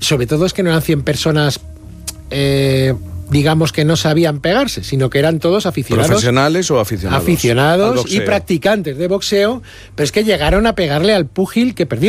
sobre todo es que no eran 100 personas, digamos, que no sabían pegarse, sino que eran todos aficionados. ¿Profesionales o aficionados? Aficionados y practicantes de boxeo, pero es que llegaron a pegarle al púgil que perdió.